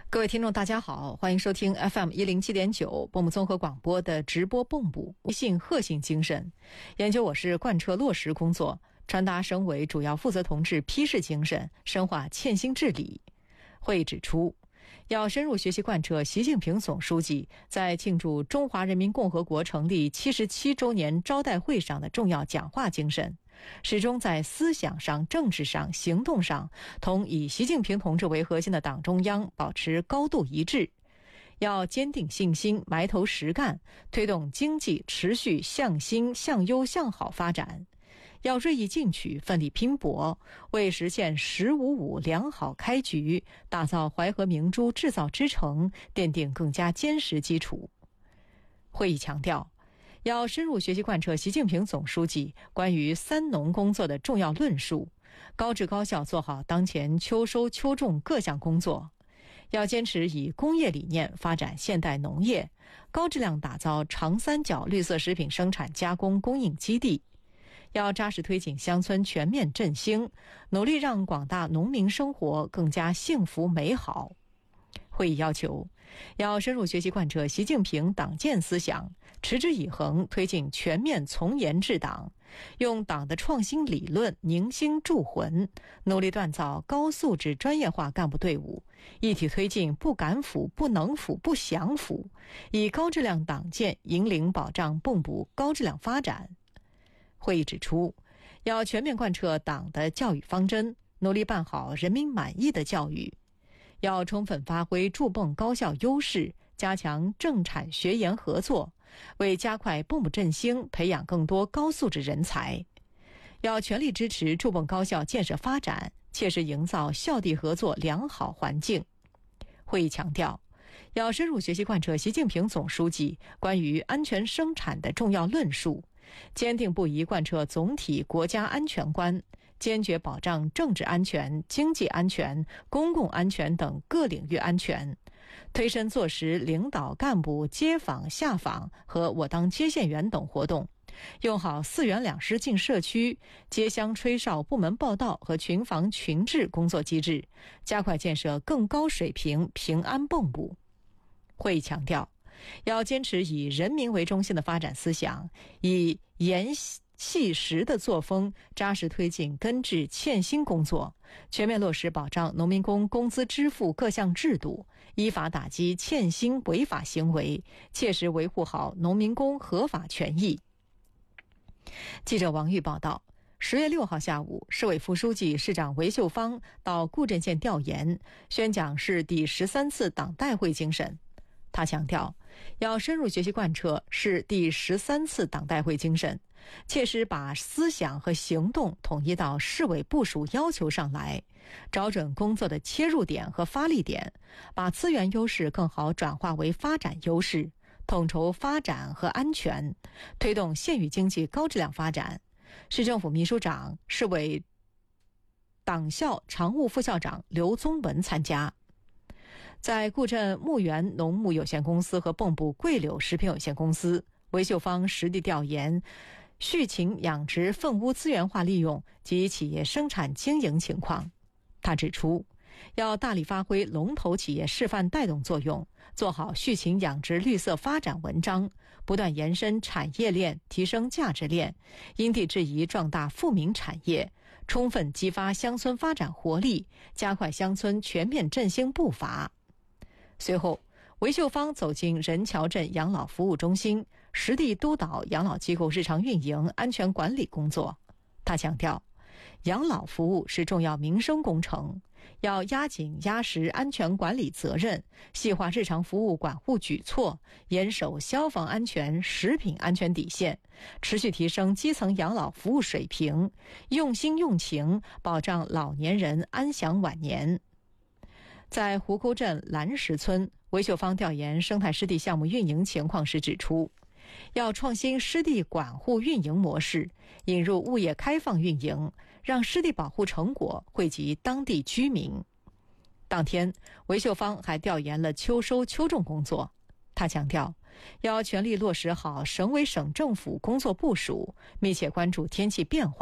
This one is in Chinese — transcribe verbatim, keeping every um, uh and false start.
各位听众大家好，欢迎收听 F M 一零七点九 蹦蹦综合广播的直播蹦补性贺性精神研究，我是贯彻落实工作，传达省委主要负责同志批示精神，深化欠薪治理。会议指出，要深入学习贯彻习近平总书记在庆祝中华人民共和国成立七十七周年招待会上的重要讲话精神，始终在思想上、政治上、行动上同以习近平同志为核心的党中央保持高度一致，要坚定信心，埋头实干，推动经济持续向新、向优、向好发展。要锐意进取，奋力拼搏，为实现“十五五”良好开局，打造淮河明珠制造之城，奠定更加坚实基础。会议强调，要深入学习贯彻习近平总书记关于三农工作的重要论述，高质高效做好当前秋收秋种各项工作。要坚持以工业理念发展现代农业，高质量打造长三角绿色食品生产加工供应基地。要扎实推进乡村全面振兴，努力让广大农民生活更加幸福美好。会议要求，要深入学习贯彻习近平党建思想，持之以恒推进全面从严治党，用党的创新理论凝心铸魂，努力锻造高素质专业化干部队伍，一体推进不敢腐、不能腐、不想腐，以高质量党建引领保障蚌埠高质量发展。会议指出，要全面贯彻党的教育方针，努力办好人民满意的教育。要充分发挥驻蚌高校优势，加强政产学研合作，为加快蚌埠振兴培养更多高素质人才。要全力支持驻蚌高校建设发展，切实营造校地合作良好环境。会议强调，要深入学习贯彻习近平总书记关于安全生产的重要论述，坚定不移贯彻总体国家安全观，坚决保障政治安全、经济安全、公共安全等各领域安全，推身坐实领导干部接访下访和我当接线员等活动，用好四员两师进社区、接乡吹哨部门报到和群防群治工作机制，加快建设更高水平平安蚌埠。会议强调，要坚持以人民为中心的发展思想，以严细实的作风扎实推进根治欠薪工作，全面落实保障农民工工资支付各项制度，依法打击欠薪违法行为，切实维护好农民工合法权益。记者王玉报道，十月六号下午，市委副书记、市长韦秀芳到固镇县调研，宣讲市第十三次党代会精神。他强调，要深入学习贯彻市第十三次党代会精神，切实把思想和行动统一到市委部署要求上来，找准工作的切入点和发力点，把资源优势更好转化为发展优势，统筹发展和安全，推动县域经济高质量发展。市政府秘书长、市委党校常务副校长刘宗文参加。在固镇牧园农牧有限公司和蚌埠桂柳食品有限公司，韦秀芳实地调研畜禽养殖粪污资源化利用及企业生产经营情况。他指出，要大力发挥龙头企业示范带动作用，做好畜禽养殖绿色发展文章，不断延伸产业链，提升价值链，因地制宜壮大富民产业，充分激发乡村发展活力，加快乡村全面振兴步伐。随后，韦秀芳走进仁桥镇养老服务中心，实地督导养老机构日常运营、安全管理工作。他强调，养老服务是重要民生工程，要压紧压实安全管理责任，细化日常服务管护举措，严守消防安全、食品安全底线，持续提升基层养老服务水平，用心用情保障老年人安享晚年。在湖沟镇蓝石村，韦秀芳调研生态湿地项目运营情况时指出，要创新湿地管护运营模式，引入物业开放运营，让湿地保护成果惠及当地居民。当天，韦秀芳还调研了秋收秋种工作。他强调，要全力落实好省委省政府工作部署，密切关注天气变化，